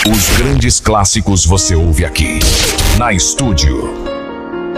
Os grandes clássicos você ouve aqui, na Estúdio.